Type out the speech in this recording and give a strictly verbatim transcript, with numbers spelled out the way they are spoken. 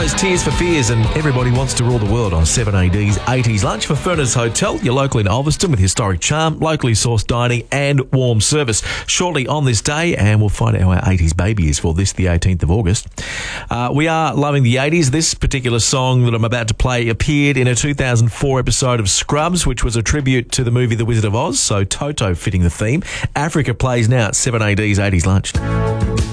Bono's Tears for Fears, and everybody wants to rule the world on seven A D's eighties lunch for Furness Hotel, your local in Ulverston with historic charm, locally sourced dining and warm service. Shortly on this day, and we'll find out how our eighties baby is for this, the eighteenth of August. Uh, we are loving the eighties. This particular song that I'm about to play appeared in a two thousand four episode of Scrubs, which was a tribute to the movie The Wizard of Oz, so Toto fitting the theme. Africa plays now at seven A D's eighties lunch.